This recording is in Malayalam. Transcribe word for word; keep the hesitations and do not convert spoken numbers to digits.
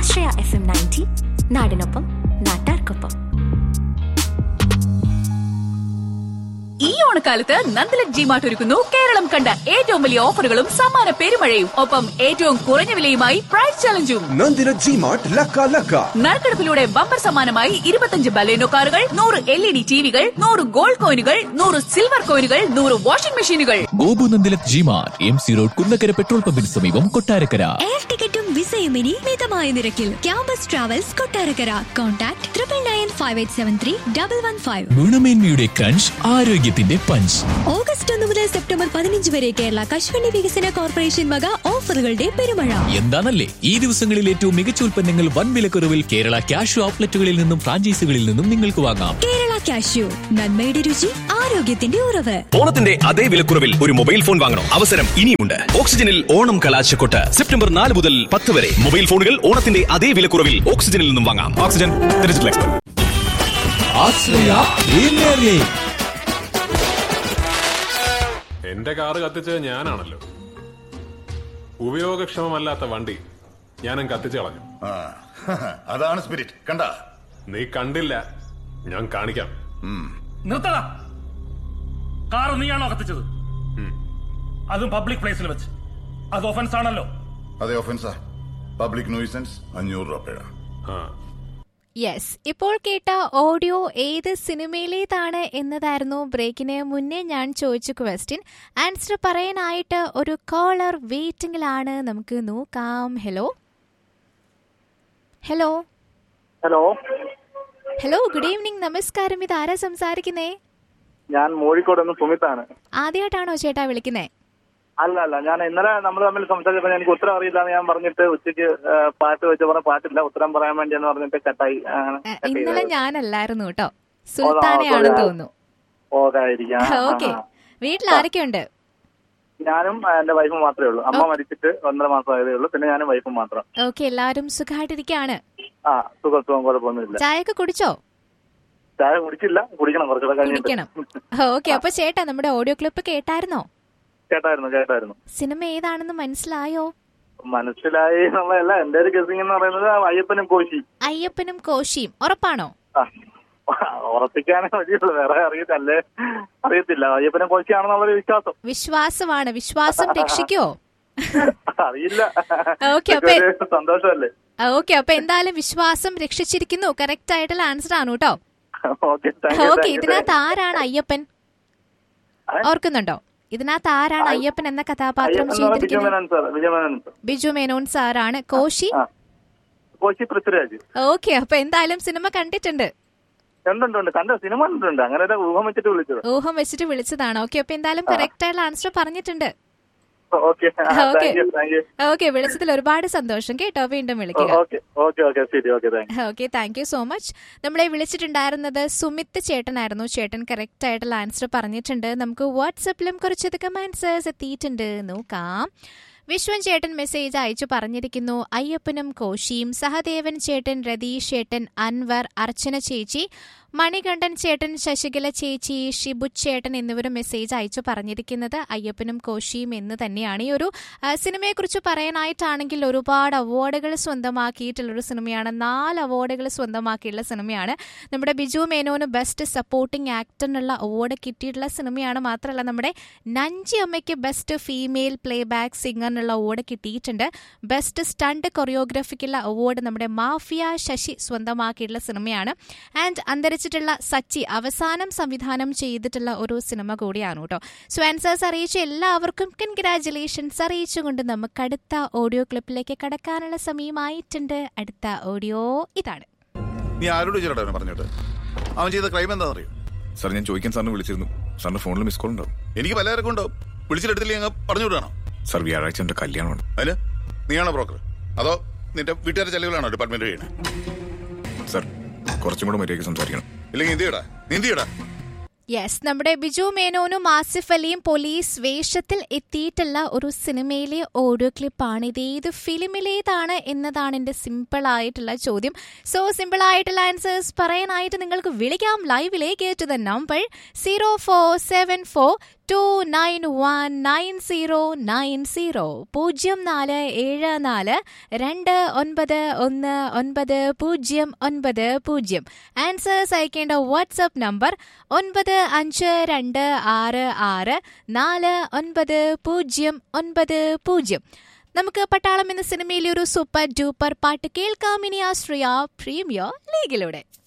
ആശ്രയ എഫ് എം നയൻറ്റി, നാടിനൊപ്പം നാട്ടാർക്കൊപ്പം. ഈ ഓണക്കാലത്ത് നന്ദലക് ജി മാർട്ട് ഒരുക്കുന്നു കേരളം കണ്ട ഏറ്റവും വലിയ ഓഫറുകളും സമ്മാന പെരുമഴയും, ഒപ്പം ഏറ്റവും കുറഞ്ഞ വിലയുമായി പ്രൈസ് ചലഞ്ചും. നന്ദലക് ജി മാർട്ട് ലക്ക ലക്ക. നറുക്കെടുപ്പിലൂടെ ബമ്പർ സമ്മാനമായി ഇരുപത്തഞ്ച് ബലേനോ കാറുകൾ, നൂറ് എൽ ഇ ഡി ടിവികൾ, നൂറ് ഗോൾഡ് കോയിനുകൾ, നൂറ് സിൽവർ കോയിനുകൾ, നൂറ് വാഷിംഗ് മെഷീനുകൾ. Gopu നന്ദലക് G mart, M C road, Kunnakkara petrol പമ്പിന് സമീപം, കൊട്ടാരക്കര. എയർ ടിക്കറ്റും വിസയും ഇനി മിതമായ നിരക്കിൽ. Campus travels Kottarakkara. Contact triple nine five eight seven three double one five. ഗുണമേന്മയുടെ crunch, ആരോഗ്യത്തിന്റെ പഞ്ച്. ഓഗസ്റ്റ് ഒന്ന് മുതൽ സെപ്റ്റംബർ പതിനഞ്ച് വരെ കേരള കശുവണ്ടി വികസന കോർപ്പറേഷൻ വക ഓഫറുകളുടെ പെരുമഴ. എന്താണല്ലേ ഈ ദിവസങ്ങളിൽ ഏറ്റവും മികച്ച ഉൽപ്പന്നങ്ങൾ വൻ വിലക്കുറവിൽ കേരള ക്യാഷ് ഔട്ട്ലെറ്റുകളിൽ നിന്നും ഫ്രാഞ്ചൈസികളിൽ നിന്നും നിങ്ങൾക്ക് വാങ്ങാം. കേരള കാഷ്യൂ, നന്മയുടെ രുചി, ആരോഗ്യത്തിന്റെ ഉറവ്. ഓണത്തിന്റെ അതേ വിലക്കുറവിൽ ഒരു മൊബൈൽ ഫോൺ വാങ്ങണം. അവസരം ഇനിയുമുണ്ട്. ഓക്സിജനിൽ ഓണം കലാശക്കൊട്ട് സെപ്റ്റംബർ നാല് മുതൽ പത്ത് വരെ. മൊബൈൽ ഫോണുകൾ ഓണത്തിന്റെ അതേ വിലക്കുറവിൽ ഓക്സിജനിൽ നിന്നും വാങ്ങാം. Oxygen digital expert. എന്റെ കാറ് കത്തിച്ചത് ഞാനാണല്ലോ. ഉപയോഗക്ഷമമല്ലാത്ത വണ്ടി ഞാനും കത്തിച്ചു കളഞ്ഞു. അതാണ് സ്പിരിറ്റ്. കണ്ട? നീ കണ്ടില്ല, ഞാൻ കാണിക്കാം. നിർത്തടാ. കാർ നീയാണോ കത്തിച്ചത്? അതും പബ്ലിക് പ്ലേസിൽ വെച്ച്. അത് ഒഫൻസ് ആണല്ലോ. അതെ, ഒഫൻസാ. പബ്ലിക് ന്യൂസൻസ് അഞ്ഞൂറ് രൂപ പിഴ. യെസ്, ഇപ്പോൾ കേട്ട ഓഡിയോ ഏത് സിനിമയിലേതാണ് എന്നതായിരുന്നു ബ്രേക്കിന് മുന്നേ ഞാൻ ചോദിച്ച ക്വസ്റ്റ്യൻ. ആൻസർ പറയാനായിട്ട് ഒരു കോളർ വെയിറ്റിംഗിലാണ്. നമുക്ക് നോക്കാം. Hello hello hello hello good evening, നമസ്കാരം. ഇത് ആരാ സംസാരിക്കുന്നേ? ഞാൻ മോഴിക്കോട് നിന്ന് സുമിത്താണ്. ആദ്യമായിട്ടാണോ ചേട്ടാ വിളിക്കുന്നേ? അല്ല അല്ല ഞാൻ ഇന്നലെ നമ്മൾ തമ്മിൽ സംസാരിച്ചപ്പോൾ എനിക്ക് ഉത്തരം അറിയില്ല എന്ന് ഞാൻ പറഞ്ഞിട്ട് ഉച്ചയ്ക്ക് പാട്ട് വെച്ച് പറഞ്ഞ പാട്ടില്ല, ഉത്തരം പറയാൻ വേണ്ടി എന്ന് പറഞ്ഞിട്ട് കട്ടായി. ഇന്നലെ ഞാനല്ലായിരുന്നു കേട്ടോ, സുൽത്താനയാണെന്ന് തോന്നുന്നു. ഓക്കെ, വീട്ടിൽ ആരൊക്കെയുണ്ട്? ഞാനും എന്റെ വൈഫും മാത്രമേ ഉള്ളൂ. അമ്മ മരിച്ചിട്ട് ഒന്നര മാസം ആയതേ ഉള്ളൂ. പിന്നെ ഞാനും വൈഫും മാത്രം. ഓക്കെ, എല്ലാവരും സുഖമായിട്ടിരിക്കാണ്? ആ, സുഖം സുഖം, കുഴപ്പമൊന്നുമില്ല. ചായയൊക്കെ കുടിച്ചോ? ചായ കുടിച്ചില്ല, കുടിക്കണം, കുറച്ചുകൂടെ കഴിഞ്ഞിട്ട്. ഓക്കെ, അപ്പൊ ചേട്ടാ നമ്മുടെ ഓഡിയോ ക്ലിപ്പ് കേട്ടായിരുന്നോ? കേട്ടായിരുന്നു കേട്ടായിരുന്നു. സിനിമ ഏതാണെന്ന് മനസ്സിലായോ? മനസ്സിലായി എന്നുള്ളതല്ല, എന്റെ ഒരു ഗസിംഗ് എന്ന് പറയുന്നത് അയ്യപ്പനും കോശി. അയ്യപ്പനും കോശിയും ഉറപ്പാണോ? ഉറപ്പിക്കാനേ വഴിയുള്ളൂ, വേറെ അറിയത്തല്ലേ അറിയത്തില്ല. അയ്യപ്പനും കോശിയാണെന്നുള്ളൊരു വിശ്വാസം. വിശ്വാസമാണ്. വിശ്വാസം രക്ഷിക്കോ? അറിയില്ല. സന്തോഷമല്ലേ? ഓക്കെ, അപ്പൊ എന്തായാലും വിശ്വാസം രക്ഷിച്ചിരിക്കുന്നു. കറക്റ്റ് ആയിട്ടുള്ള ആൻസർ ആണ് കേട്ടോ. ഓക്കെ, ഇതിനകത്ത് ആരാണ് അയ്യപ്പൻ ഓർക്കുന്നുണ്ടോ? ഇതിനകത്ത് ആരാണ് അയ്യപ്പൻ എന്ന കഥാപാത്രം ചെയ്തിരിക്കുന്നത്? ബിജു മേനോൻ സാറാണ്. കോശി? കോശി പൃഥ്വിരാജ്. ഓക്കെ, അപ്പൊ എന്തായാലും സിനിമ കണ്ടിട്ടുണ്ട്? സിനിമ കണ്ടിട്ടുണ്ട്. അങ്ങനെ ഊഹം വെച്ചിട്ട് വിളിച്ചത്. ഊഹം വെച്ചിട്ട് വിളിച്ചതാണ്. ഓക്കെ, അപ്പൊ എന്തായാലും കറക്റ്റ് ആയിട്ടുള്ള ആൻസർ പറഞ്ഞിട്ടുണ്ട്. ഓക്കെ, വിളിച്ചതിൽ ഒരുപാട് സന്തോഷം കേട്ടോ. വീണ്ടും വിളിക്കുക. Okay, thank you so much. നമ്മളെ വിളിച്ചിട്ടുണ്ടായിരുന്നത് സുമിത് ചേട്ടനായിരുന്നു. ചേട്ടൻ കറക്റ്റ് ആയിട്ടുള്ള ആൻസർ പറഞ്ഞിട്ടുണ്ട്. നമുക്ക് വാട്സപ്പിലും കുറച്ചധികം ആൻസേഴ്സ് എത്തിയിട്ടുണ്ട്, നോക്കാം. വിശ്വൻ ചേട്ടൻ മെസ്സേജ് അയച്ചു പറഞ്ഞിരിക്കുന്നു അയ്യപ്പനും കോശിയും. സഹദേവൻ ചേട്ടൻ, രതീഷ് ചേട്ടൻ, അൻവർ, അർച്ചന ചേച്ചി, മണികണ്ഠൻ ചേട്ടൻ, ശശികല ചേച്ചി, ഷിബു ചേട്ടൻ എന്നിവരും മെസ്സേജ് അയച്ചു പറഞ്ഞിരിക്കുന്നത് അയ്യപ്പനും കോശിയും എന്ന് തന്നെയാണ്. ഈ ഒരു സിനിമയെക്കുറിച്ച് പറയാനായിട്ടാണെങ്കിൽ ഒരുപാട് അവാർഡുകൾ സ്വന്തമാക്കിയിട്ടുള്ളൊരു സിനിമയാണ്. നാല് അവാർഡുകൾ സ്വന്തമാക്കിയിട്ടുള്ള സിനിമയാണ്. നമ്മുടെ ബിജു മേനോന് ബെസ്റ്റ് സപ്പോർട്ടിംഗ് ആക്ടറിനുള്ള അവാർഡ് കിട്ടിയിട്ടുള്ള സിനിമയാണ്. മാത്രമല്ല നമ്മുടെ നഞ്ചി അമ്മയ്ക്ക് best female play back സിംഗറിനുള്ള award കിട്ടിയിട്ടുണ്ട്. ബെസ്റ്റ് സ്റ്റണ്ട് കൊറിയോഗ്രാഫിക്കുള്ള അവാർഡ് നമ്മുടെ മാഫിയ ശശി സ്വന്തമാക്കിയിട്ടുള്ള സിനിമയാണ്. ആൻഡ് അന്തരിച്ചിട്ടുള്ള സച്ചി അവസാനം സംവിധാനം ചെയ്തിട്ടുള്ള ഒരു സിനിമ കൂടിയാണ് കേട്ടോ. സോ ആൻസേഴ്സ് അറിയിച്ച എല്ലാവർക്കും കൺഗ്രാജുലേഷൻസ് അറിയിച്ചുകൊണ്ട് നമുക്ക് അടുത്ത ഓഡിയോ ക്ലിപ്പിലേക്ക് കടക്കാനുള്ള സമയമായിട്ടുണ്ട്. അടുത്ത ഓഡിയോ ഇതാണ്. നീ ആരോട് ചേട്ടാ പറഞ്ഞിട്ട് അവൻ ചെയ്ത ക്രൈം എന്താണെന്നറിയോ? സാർ, ഞാൻ ചോദിക്കാൻ സാറിന് വിളിച്ചിരുന്നു. സാറിന്റെ ഫോണിൽ മിസ് കോൾ ഉണ്ടാവും. എനിക്ക് പലർക്കും ഉണ്ടാവും. വിളിച്ചിട്ടെടുത്തില്ലേ അങ്ങ് പറഞ്ഞു വിടാണോ? സാർ, വ്യാഴാഴ്ച എന്റെ കല്യാണമാണ്. അതിന് നീയാണോ ബ്രോക്കർ, അതോ നിന്റെ വീട്ടുകാരുടെ ചെലവിലാണോ ഡിപ്പാർട്ട്മെന്റ് ചെയ്യണേ? സാർ, കുറച്ചും കൂടെ മര്യാദയ്ക്ക് സംസാരിക്കണം. ഇല്ലെങ്കിൽ എന്ത് ചെയ്യടാ നീ എന്ത് ചെയ്യടാ? യെസ്, നമ്മുടെ ബിജു മേനോനും ആസിഫ് അലിയും പോലീസ് വേഷത്തിൽ എത്തിയിട്ടുള്ള ഒരു സിനിമയിലെ ഓഡിയോ ക്ലിപ്പാണ്. ഇത് ഏത് ഫിലിമിലേതാണ് എന്നതാണ് എൻ്റെ സിമ്പിൾ ആയിട്ടുള്ള ചോദ്യം. സോ സിമ്പിൾ ആയിട്ടുള്ള ആൻസേഴ്സ് പറയാനായിട്ട് നിങ്ങൾക്ക് വിളിക്കാം ലൈവിലേക്ക്. To the number zero four seven four to nine one nine zero nine zero പൂജ്യം നാല് ഏഴ് നാല് രണ്ട് ഒൻപത് ഒന്ന് ഒൻപത് പൂജ്യം ഒൻപത് പൂജ്യം. ആൻസേഴ്സ് അയക്കേണ്ട വാട്സ്ആപ്പ് നമ്പർ ഒൻപത് അഞ്ച് രണ്ട് ആറ് ആറ് നാല് ഒൻപത് പൂജ്യം ഒൻപത് പൂജ്യം. നമുക്ക് പട്ടാളം എന്ന സിനിമയിലെ ഒരു സൂപ്പർ ഡൂപ്പർ പാട്ട് കേൾക്കാം ഇനി ആശ്രയ പ്രീമിയർ ലീഗിലൂടെ.